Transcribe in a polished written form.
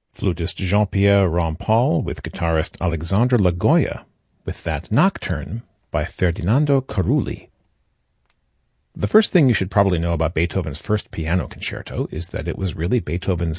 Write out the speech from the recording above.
flutist Jean-Pierre Rampal with guitarist Alexandre Lagoya, with that Nocturne by Ferdinando Carulli. The first thing you should probably know about Beethoven's first piano concerto is that it was really Beethoven's